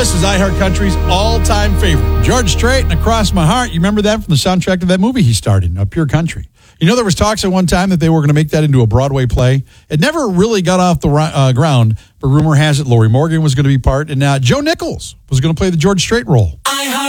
This is iHeart Country's all-time favorite. George Strait and Across My Heart. You remember that from the soundtrack to that movie he starred in, Pure Country. You know, there was talks at one time that they were going to make that into a Broadway play. It never really got off the ground, but rumor has it Lori Morgan was going to be part, and Joe Nichols was going to play the George Strait role.